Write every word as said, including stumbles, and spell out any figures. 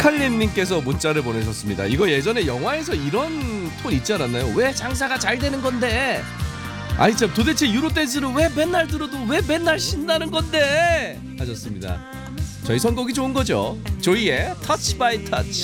스칼렛님께서 문자를 보내셨습니다. 이거 예전에 영화에서 이런 톤 있지 않았나요? 왜 장사가 잘 되는 건데? 아니 참 도대체 유로 댄스를 왜 맨날 들어도 왜 맨날 신나는 건데? 하셨습니다. 저희 선곡이 좋은 거죠. 조이의 터치 바이 터치.